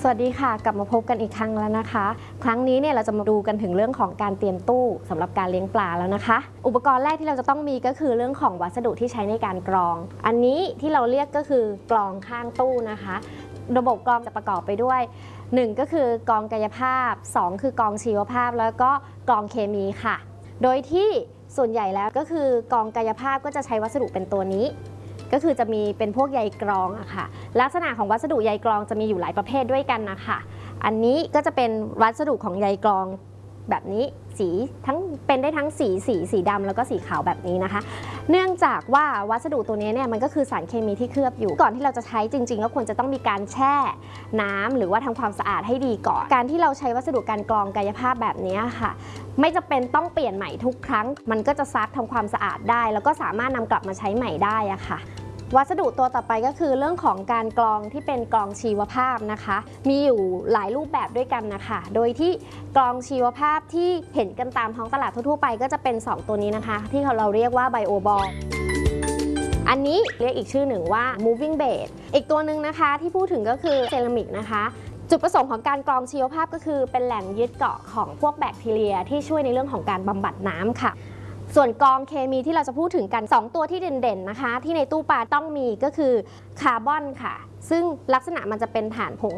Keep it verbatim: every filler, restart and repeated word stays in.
วัสดีค่ะกลับมาพบกันอีกครั้งแล้วนะคะครั้งนี้เนี่ยเราจะมาดูกันถึงเรื่องของการเตรียมตู้สำหรับการเลี้ยงปลาแล้วนะคะอุปกรณ์แรกที่เราจะต้องมีก็คือเรื่องของวัสดุที่ใช้ในการกรองอันนี้ที่เราเรียกก็คือกรองข้างตู้นะคะระบบกรองจะประกอบไปด้วยหนึ่งก็คือกรองกายภาพสองคือกรองชีวภาพแล้วก็กรองเคมีค่ะโดยที่ส่วนใหญ่แล้วก็คือกรองกายภาพก็จะใช้วัสดุเป็นตัวนี้ก็คือจะมีเป็นพวกใยกรองอะค่ะลักษณะของวัสดุใยกรองจะมีอยู่หลายประเภทด้วยกันนะคะอันนี้ก็จะเป็นวัสดุของใยกรองแบบนี้สีทั้งเป็นได้ทั้งสีสีสีดำแล้วก็สีขาวแบบนี้นะคะเนื่องจากว่าวัสดุตัวนี้เนี่ยมันก็คือสารเคมีที่เคลือบอยู่ก่อนที่เราจะใช้จริงๆก็ควรจะต้องมีการแช่น้ำหรือว่าทำความสะอาดให้ดีก่อนการที่เราใช้วัสดุการกรองกายภาพแบบนี้ค่ะไม่จำเป็นต้องเปลี่ยนใหม่ทุกครั้งมันก็จะซักทำความสะอาดได้แล้วก็สามารถนำกลับมาใช้ใหม่ได้อะค่ะวัสดุตัวต่อไปก็คือเรื่องของการกรองที่เป็นกรองชีวภาพนะคะมีอยู่หลายรูปแบบด้วยกันนะคะโดยที่กรองชีวภาพที่เห็นกันตามท้องตลาดทั่วๆไปก็จะเป็นสองตัวนี้นะคะที่เราเรียกว่าไบโอบอลอันนี้เรียกอีกชื่อหนึ่งว่า moving bed อีกตัวหนึ่งนะคะที่พูดถึงก็คือเซรามิกนะคะจุดประสงค์ของการกรองชีวภาพก็คือเป็นแหล่งยึดเกาะของพวกแบคทีเรียที่ช่วยในเรื่องของการบำบัดน้ำค่ะส่วนกรองเคมีที่เราจะพูดถึงกันสองตัวที่เด่นๆนะคะที่ในตู้ปลาต้องมีก็คือคาร์บอนค่ะซึ่งลักษณะมันจะเป็นฐานผง